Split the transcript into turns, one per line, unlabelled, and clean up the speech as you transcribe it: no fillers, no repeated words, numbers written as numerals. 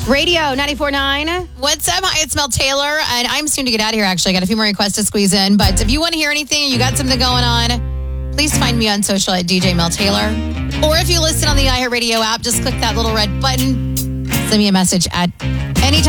Radio 94.9.
What's up? Hi, it's Mel Taylor, and I'm soon to get out of here, actually. I got a few more requests to squeeze in, but if you want to hear anything and you got something going on, please find me on social at DJ Mel Taylor. Or if you listen on the iHeartRadio app, just click that little red button. Send me a message at any time.